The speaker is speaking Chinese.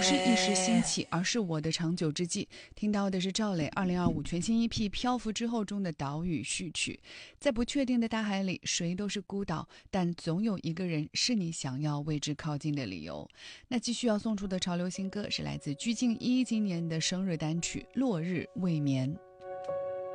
是一时兴起，而是我的长久之计。听到的是赵磊2025全新EP《漂浮之后》中的岛屿序曲。在不确定的大海里，谁都是孤岛，但总有一个人是你想要为之靠近的理由。那继续要送出的潮流新歌是来自鞠婧祎今年的生日单曲《落日未眠》。